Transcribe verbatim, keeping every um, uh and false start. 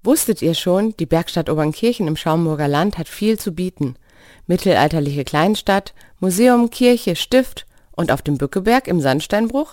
Wusstet ihr schon, die Bergstadt Obernkirchen im Schaumburger Land hat viel zu bieten. Mittelalterliche Kleinstadt, Museum, Kirche, Stift und auf dem Bückeberg im Sandsteinbruch